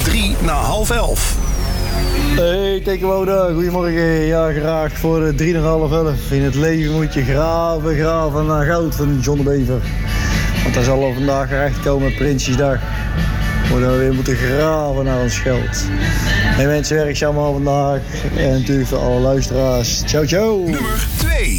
11. Hey, tegenwoordig, goedemorgen. Ja, graag voor de 11:03. In het leven moet je graven naar goud van John de Bever. Want daar zal er vandaag gerecht komen, Prinsjesdag. Worden we weer moeten graven naar ons geld. Hey mensen, werk allemaal vandaag. En natuurlijk voor alle luisteraars. Ciao, ciao. Nummer 2.